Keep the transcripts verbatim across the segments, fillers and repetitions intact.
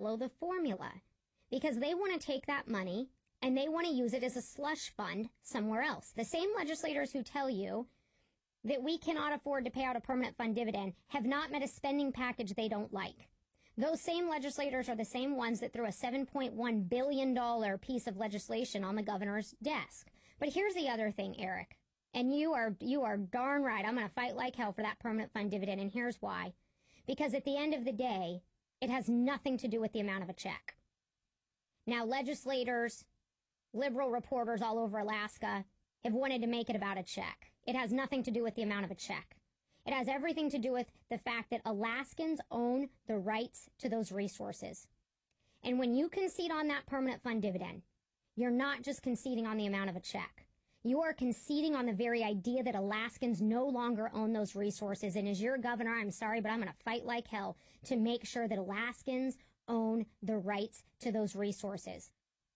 follow the formula because they want to take that money and they want to use it as a slush fund somewhere else. The same legislators who tell you that we cannot afford to pay out a permanent fund dividend have not met a spending package they don't like. Those same legislators are the same ones that threw a seven point one billion dollars piece of legislation on the governor's desk. But here's the other thing, Eric, and you are you are darn right. I'm going to fight like hell for that permanent fund dividend, and here's why. Because at the end of the day, it has nothing to do with the amount of a check. Now, legislators, liberal reporters all over Alaska have wanted to make it about a check. It has nothing to do with the amount of a check. It has everything to do with the fact that Alaskans own the rights to those resources. And when you concede on that permanent fund dividend, you're not just conceding on the amount of a check. You are conceding on the very idea that Alaskans no longer own those resources. And as your governor, I'm sorry, but I'm going to fight like hell to make sure that Alaskans own the rights to those resources.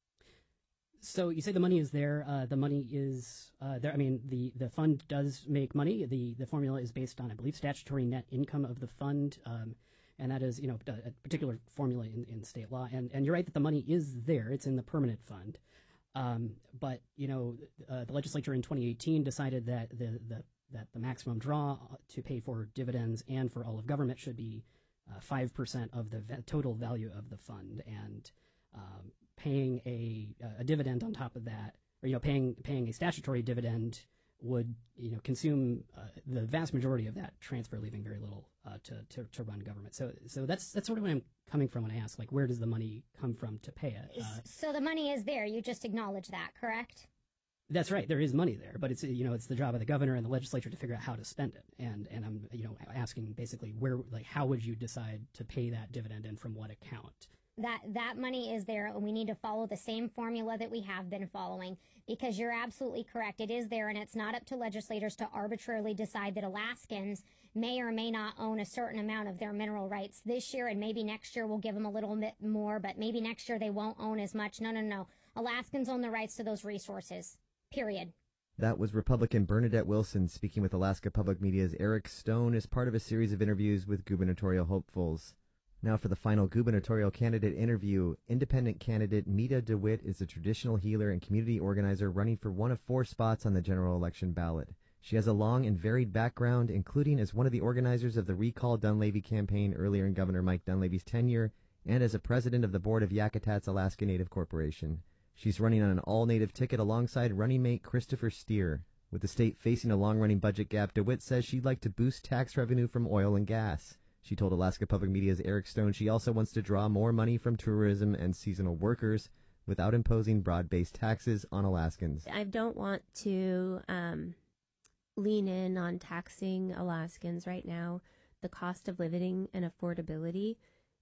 So you say the money is there. Uh, the money is uh, there. I mean, the, the fund does make money. The the formula is based on, I believe, statutory net income of the fund. Um, and that is, you know, a particular formula in, in state law. And, and you're right that the money is there. It's in the permanent fund. Um, but, you know, uh, the legislature in twenty eighteen decided that the, the that the maximum draw to pay for dividends and for all of government should be uh, five percent of the va- total value of the fund. And um, paying a, a dividend on top of that, or, you know, paying paying a statutory dividend would, you know, consume uh, the vast majority of that transfer, leaving very little uh, to, to to run government. So so that's that's sort of where I'm coming from when I ask, like, where does the money come from to pay it? Uh, so the money is there. You just acknowledge that, correct? That's right. There is money there, but it's, you know, it's the job of the governor and the legislature to figure out how to spend it. And and I'm, you know, asking basically where, like, how would you decide to pay that dividend and from what account? That that money is there, and we need to follow the same formula that we have been following, because you're absolutely correct. It is there, and it's not up to legislators to arbitrarily decide that Alaskans may or may not own a certain amount of their mineral rights this year, and maybe next year we'll give them a little bit more, but maybe next year they won't own as much. No, no, no. Alaskans own the rights to those resources, period. That was Republican Bernadette Wilson speaking with Alaska Public Media's Eric Stone as part of a series of interviews with gubernatorial hopefuls. Now for the final gubernatorial candidate interview. Independent candidate Mita DeWitt is a traditional healer and community organizer running for one of four spots on the general election ballot. She has a long and varied background, including as one of the organizers of the Recall Dunleavy campaign earlier in Governor Mike Dunleavy's tenure, and as a president of the board of Yakutat's Alaska Native Corporation. She's running on an all-native ticket alongside running mate Christopher Steer. With the state facing a long-running budget gap, DeWitt says she'd like to boost tax revenue from oil and gas. She told Alaska Public Media's Eric Stone she also wants to draw more money from tourism and seasonal workers without imposing broad-based taxes on Alaskans. I don't want to um, lean in on taxing Alaskans right now. The cost of living and affordability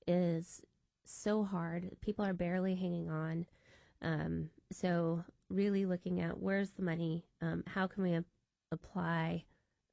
is so hard. People are barely hanging on. Um, so really looking at where's the money, um, how can we a- apply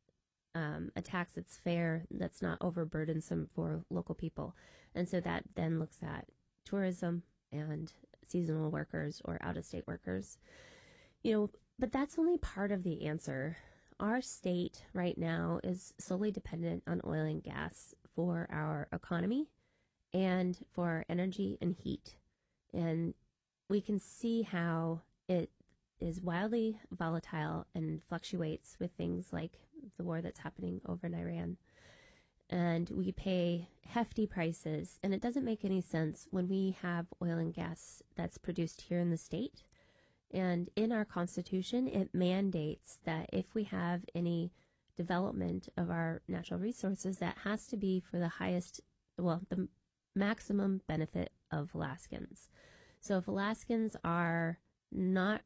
Um, a tax that's fair, that's not overburdensome for local people. And so that then looks at tourism and seasonal workers or out-of-state workers. You know, but that's only part of the answer. Our state right now is solely dependent on oil and gas for our economy and for our energy and heat. And we can see how it is wildly volatile and fluctuates with things like the war that's happening over in Iran. And we pay hefty prices, and it doesn't make any sense when we have oil and gas that's produced here in the state. And in our Constitution, it mandates that if we have any development of our natural resources, that has to be for the highest, well, the maximum benefit of Alaskans. So if Alaskans are not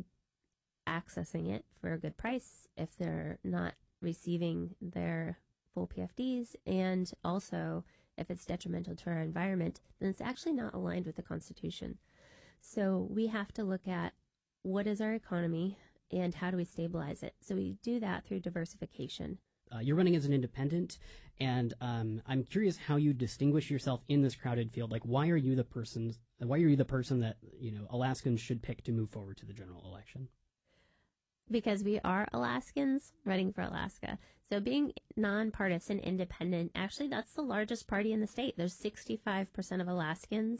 accessing it for a good price, if they're not receiving their full P F Ds, and also if it's detrimental to our environment, then it's actually not aligned with the Constitution. So we have to look at what is our economy and how do we stabilize it. So we do that through diversification. Uh, you're running as an independent, and um, I'm curious how you distinguish yourself in this crowded field. Like, why are you the person? Why are you the person that, you know, Alaskans should pick to move forward to the general election? Because we are Alaskans running for Alaska. So being nonpartisan independent, actually that's the largest party in the state. There's sixty-five percent of Alaskans